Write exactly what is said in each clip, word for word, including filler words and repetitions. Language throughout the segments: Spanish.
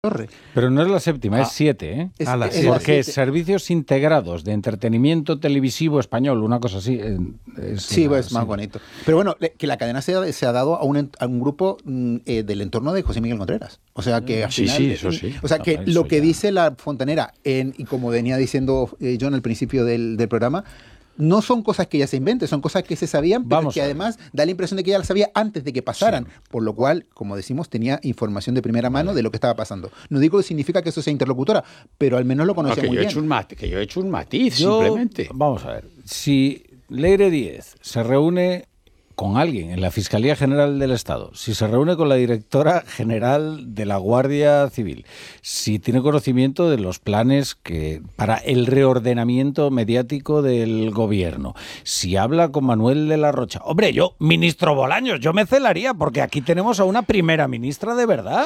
torre. Pero no es la séptima, ah, es siete, ¿eh? Es, a la es siete. la Porque siete. servicios integrados de entretenimiento televisivo español, una cosa así. Es Sí, una, pues es más sí. bonito. Pero bueno, le- que la cadena se ha, se ha dado a un, a un grupo mm, eh, del entorno de José Miguel Contreras. O sea que al Sí, final, sí, eso sí. O sea No, que eso lo que ya. dice la fontanera, en, y como venía diciendo eh, John al principio del, del programa, no son cosas que ella se invente, son cosas que se sabían, pero Vamos que a ver. además da la impresión de que ella las sabía antes de que pasaran, Sí. por lo cual, como decimos, tenía información de primera mano de lo que estaba pasando. No digo que significa que eso sea interlocutora, pero al menos lo No, conocía que, muy yo he bien. hecho un matiz, que yo he hecho un matiz, Yo- simplemente. Vamos a ver, si Leire Díez se reúne con alguien en la Fiscalía General del Estado, si se reúne con la directora general de la Guardia Civil, si tiene conocimiento de los planes que para el reordenamiento mediático del gobierno, si habla con Manuel de la Rocha, hombre, yo, ministro Bolaños, yo me celaría porque aquí tenemos a una primera ministra de verdad.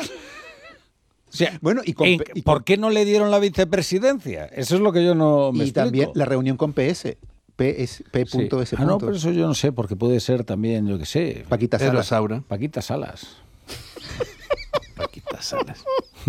O sea, Bueno, y con ¿en- P- y ¿por con- qué no le dieron la vicepresidencia? Eso es lo que yo no me Y explico. también la reunión con P S. P S P Sí. punto S. Ah, no, pero eso yo no sé, porque puede ser también, yo qué sé, Paquita Pedro Salas. Saura. Paquita Salas. Paquita Salas.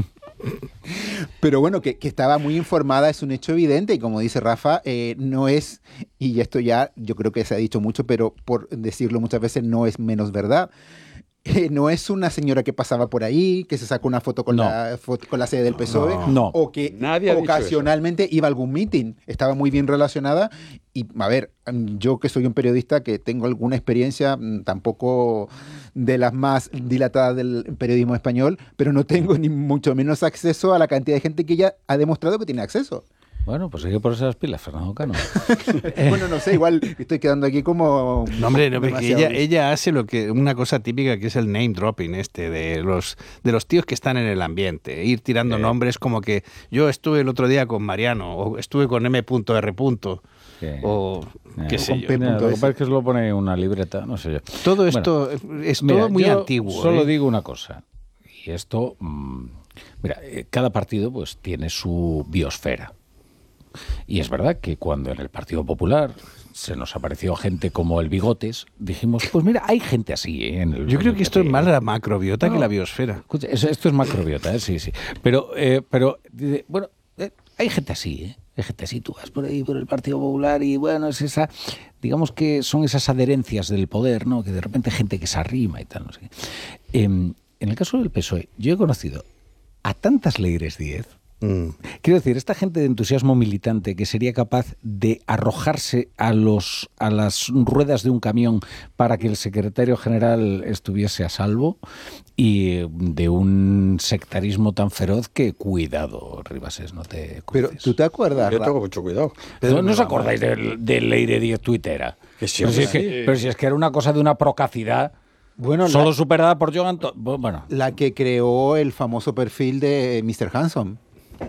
Pero bueno, que, que estaba muy informada es un hecho evidente y como dice Rafa, eh, no es, y esto ya yo creo que se ha dicho mucho, pero por decirlo muchas veces no es menos verdad. Eh, no es una señora que pasaba por ahí, que se sacó una foto con, No. la, foto con la sede del P S O E, No. No. o que Nadie ha dicho ocasionalmente iba a algún meeting. Estaba muy bien relacionada y, a ver, mm, yo que soy un periodista que tengo alguna experiencia, mm, tampoco de las más dilatadas del periodismo español, pero no tengo ni mucho menos acceso a la cantidad de gente que ella ha demostrado que tiene acceso. Bueno, pues hay que ponerse las pilas, Fernando Cano. Bueno, no sé, igual estoy quedando aquí como... No, hombre, no, porque demasiado- ella, ella hace lo que una cosa típica que es el name dropping este de los de los tíos que están en el ambiente, ir tirando Eh. nombres como que yo estuve el otro día con Mariano o estuve con M R. Que- O Eh, qué sé con yo. P. Mira, lo que S. pasa es que se lo pone en una libreta, no sé yo. Todo Bueno, esto es mira, todo muy yo antiguo. Solo ¿eh? digo una cosa, y esto, mmm, mira, eh, cada partido pues tiene su biosfera. Y es verdad que cuando en el Partido Popular se nos apareció gente como el Bigotes, dijimos, pues mira, hay gente así, ¿eh? En el, Yo creo en que el esto es P P. más la macrobiota No. que la biosfera. Escucha, eso- esto es macrobiota, ¿eh? Sí, sí. Pero, eh, pero dice, bueno, eh, hay gente así, ¿eh? Hay gente así. Tú vas por ahí, por el Partido Popular y, bueno, es esa, digamos que son esas adherencias del poder, ¿no? Que de repente hay gente que se arrima y tal, no sé qué. Eh, en el caso del P S O E, yo he conocido a tantas Leires Díez. Mm. Quiero decir, esta gente de entusiasmo militante que sería capaz de arrojarse a los a las ruedas de un camión para que el secretario general estuviese a salvo, y de un sectarismo tan feroz que, cuidado, Ribases, no te Pero cruces. tú te acuerdas, Yo Ra- tengo mucho cuidado. ¿No, ¿no os acordáis de, de Leire Díez tuitera? Que sí, pero, si hombre, es que, sí. pero si es que era una cosa de una procacidad, Bueno, solo la, superada por Joan Anto- Bueno, la que creó el famoso perfil de mister Hanson.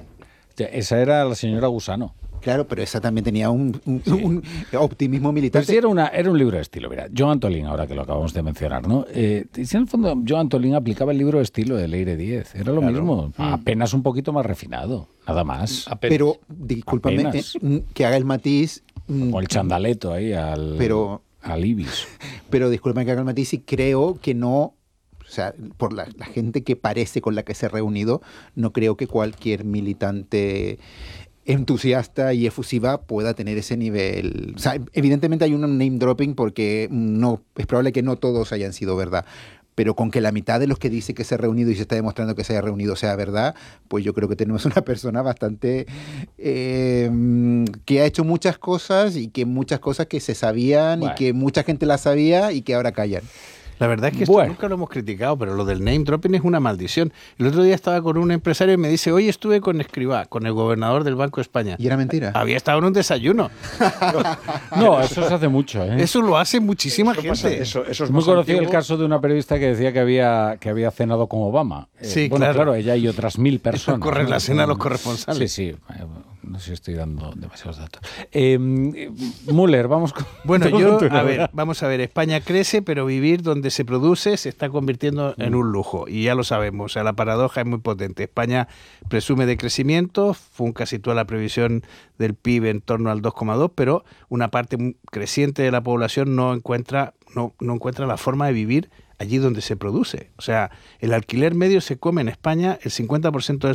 esa era la señora Gusano. Claro, pero esa también tenía un, un- un optimismo Pero militante. sí era, una, era un libro de estilo. Mira, Joan Antolín, ahora que lo acabamos de mencionar, ¿no? Eh, si en el fondo Joan Antolín aplicaba el libro de estilo de Leire Díez. Era lo Claro. mismo, apenas un poquito más refinado, nada más. Pero, discúlpame, Apenas. eh, mm, que haga el matiz, mm, O el chandaleto ahí al, Pero- al Ibis. pero discúlpame que haga el matiz y creo que no, o sea, por la, la gente que parece con la que se ha reunido, no creo que cualquier militante entusiasta y efusiva pueda tener ese nivel. O sea, evidentemente hay un name dropping porque no es probable que no todos hayan sido verdad. Pero con que la mitad de los que dice que se ha reunido y se está demostrando que se haya reunido sea verdad, pues yo creo que tenemos una persona bastante eh, que ha hecho muchas cosas y que muchas cosas que se sabían Bueno. y que mucha gente las sabía y que ahora callan. La verdad es que esto Bueno. nunca lo hemos criticado, pero lo del name dropping es una maldición. El otro día estaba con un empresario y me dice, hoy estuve con Escrivá, con el gobernador del Banco de España. Y era mentira. Había estado en un desayuno. No, eso se hace mucho, ¿eh? Eso lo hace muchísima Eso gente. pasa, eso, eso es Es muy más conocido el antiguo. caso de una periodista que decía que había, que había cenado con Obama. Eh, Sí, bueno, claro. claro, ella y otras mil personas. corre ¿no? la cena a los corresponsales. Sí, sí. eh, No sé si estoy dando demasiados datos. Eh, Müller, vamos con... Bueno, con yo, tu a novela. ver, vamos a ver, España crece, pero vivir donde se produce se está convirtiendo en un lujo, y ya lo sabemos, o sea, la paradoja es muy potente. España presume de crecimiento, Funca sitúa la previsión del P I B en torno al dos coma dos, pero una parte muy creciente de la población no encuentra, no, no encuentra la forma de vivir allí donde se produce. O sea, el alquiler medio se come en España el cincuenta por ciento del